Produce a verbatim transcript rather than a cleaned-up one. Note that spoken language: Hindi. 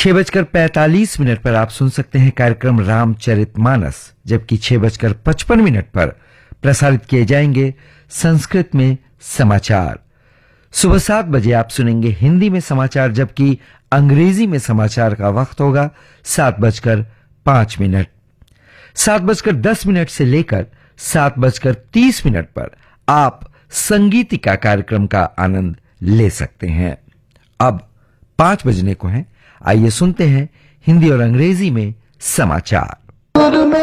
छह बजकर पैंतालीस मिनट पर आप सुन सकते हैं कार्यक्रम रामचरितमानस, जबकि छह बजकर पचपन मिनट पर प्रसारित किए जाएंगे संस्कृत में समाचार। सुबह सात बजे आप सुनेंगे हिंदी में समाचार, जबकि अंग्रेजी में समाचार का वक्त होगा सात बजकर पांच मिनट। सात बजकर दस मिनट से लेकर सात बजकर तीस मिनट पर आप संगीतिका कार्यक्रम का आनंद ले सकते हैं। अब पांच बजने को हैं, आइए सुनते हैं हिंदी और अंग्रेजी में समाचार।